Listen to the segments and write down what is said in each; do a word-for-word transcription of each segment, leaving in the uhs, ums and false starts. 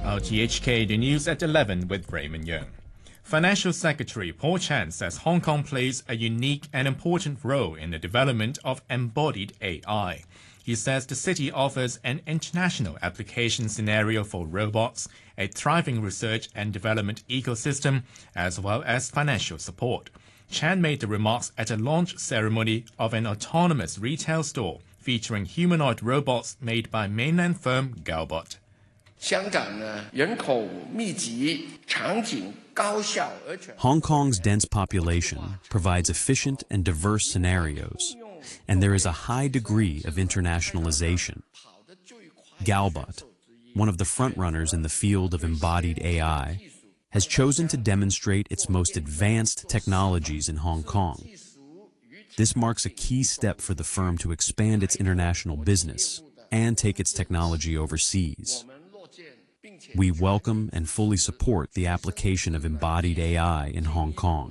R T H K, the news at eleven with Raymond Young. Financial Secretary Paul Chan says Hong Kong plays a unique and important role in the development of embodied A I. He says the city offers an international application scenario for robots, a thriving research and development ecosystem, as well as financial support. Chan made the remarks at a launch ceremony of an autonomous retail store featuring humanoid robots made by mainland firm Galbot. Hong Kong's dense population provides efficient and diverse scenarios, and there is a high degree of internationalization. Galbot, one of the frontrunners in the field of embodied A I, has chosen to demonstrate its most advanced technologies in Hong Kong. This marks a key step for the firm to expand its international business and take its technology overseas. We welcome and fully support the application of embodied A I in Hong Kong.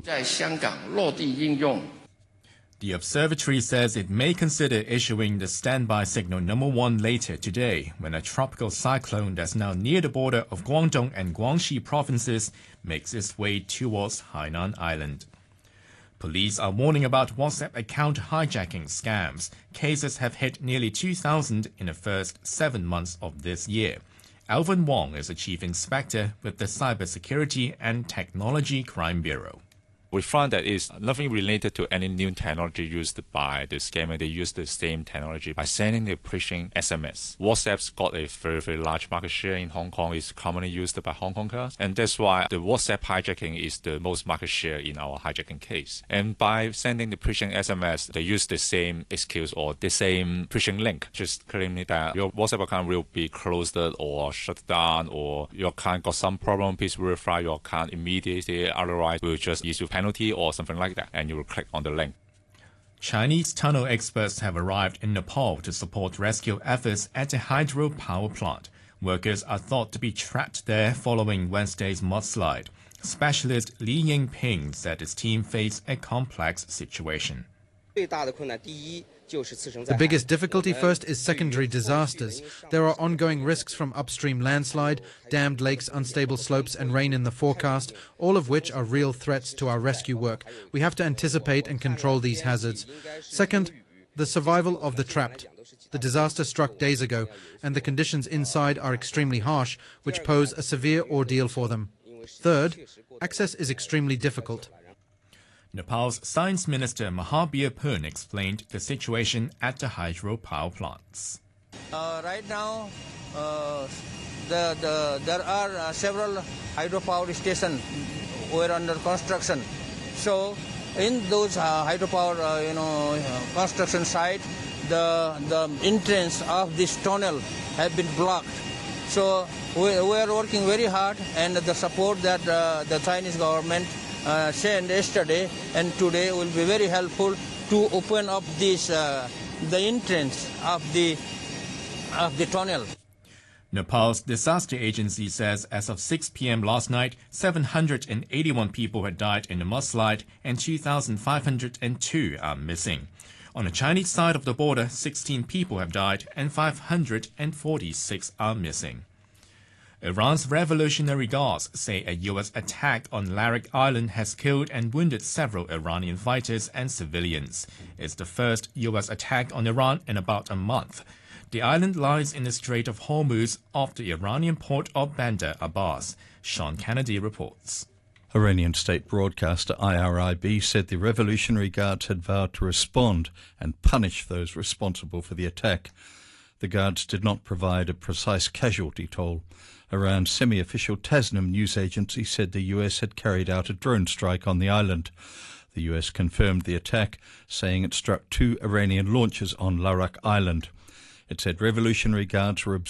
The observatory says it may consider issuing the standby signal number one later today when a tropical cyclone that's now near the border of Guangdong and Guangxi provinces makes its way towards Hainan Island. Police are warning about WhatsApp account hijacking scams. Cases have hit nearly two thousand in the first seven months of this year. Alvin Wong is a chief inspector with the Cybersecurity and Technology Crime Bureau. We found that it's nothing related to any new technology used by the scammer. They use the same technology by sending the phishing S M S. WhatsApp's got a very, very large market share in Hong Kong. It's commonly used by Hong Kongers. And that's why the WhatsApp hijacking is the most market share in our hijacking case. And by sending the phishing S M S, they use the same excuse or the same phishing link, just claiming that your WhatsApp account will be closed or shut down, or your account got some problem. Please verify your account immediately. Otherwise, we'll just issue penalty or something like that, and you will click on the link. Chinese tunnel experts have arrived in Nepal to support rescue efforts at a hydropower plant. Workers are thought to be trapped there following Wednesday's mudslide. Specialist Li Yingping said his team faced a complex situation. The biggest difficulty first is secondary disasters. There are ongoing risks from upstream landslide, dammed lakes, unstable slopes and rain in the forecast, all of which are real threats to our rescue work. We have to anticipate and control these hazards. Second, the survival of the trapped. The disaster struck days ago, and the conditions inside are extremely harsh, which pose a severe ordeal for them. Third, access is extremely difficult. Nepal's Science Minister Mahabir Pun explained the situation at the hydropower plants. Uh, right now, uh, the, the, there are uh, several hydropower stations were under construction. So, in those uh, hydropower, uh, you know, uh, construction site, the the entrance of this tunnel have been blocked. So, we, we are working very hard, and the support that uh, the Chinese government Uh, sent yesterday and today will be very helpful to open up this uh, the entrance of the of the tunnel. Nepal's disaster agency says as of six p m last night, seven hundred eighty-one people had died in the mudslide and two thousand five hundred two are missing. On the Chinese side of the border, sixteen people have died and five hundred forty-six are missing. Iran's Revolutionary Guards say a U S attack on Larak Island has killed and wounded several Iranian fighters and civilians. It's the first U S attack on Iran in about a month. The island lies in the Strait of Hormuz off the Iranian port of Bandar Abbas. Sean Kennedy reports. Iranian state broadcaster I R I B said the Revolutionary Guards had vowed to respond and punish those responsible for the attack. The Guards did not provide a precise casualty toll. Iran's semi-official Tasnim news agency said the U S had carried out a drone strike on the island. The U S confirmed the attack, saying it struck two Iranian launches on Larak Island. It said Revolutionary Guards were